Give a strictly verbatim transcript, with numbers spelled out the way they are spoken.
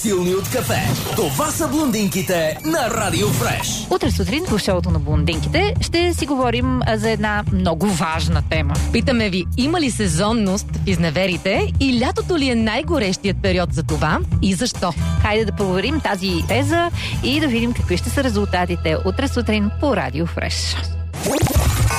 Силни от кафе. Това са блондинките на Радио Фреш. Утре сутрин в шоуто на блондинките ще си говорим за една много важна тема. Питаме ви, има ли сезонност в изневерите и лятото ли е най-горещият период за това и защо? Хайде да проверим тази теза и да видим какви ще са резултатите утре сутрин по Радио Фреш.